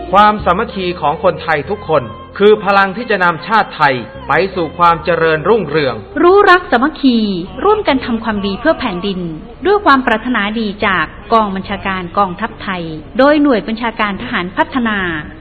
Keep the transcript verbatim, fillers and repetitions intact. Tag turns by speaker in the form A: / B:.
A: ความสามัคคีของคนไทยทุกคนคือพลังที่จะนำชาติไทยไปสู่ความเจริญรุ่งเรือง
B: รู้รักสามัคคีร่วมกันทำความดีเพื่อแผ่นดินด้วยความปรารถนาดีจากกองบัญชาการกองทัพไทยโดยหน่วยบัญชาการทหารพัฒนา